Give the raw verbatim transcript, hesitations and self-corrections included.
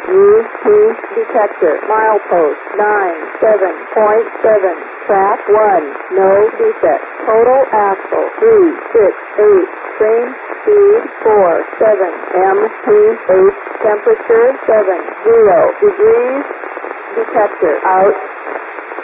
U P detector. Milepost nine seven point seven. Track one. No defect. Total axle three six eight. Train speed four seven. M P H temperature seven zero degrees. Detector out.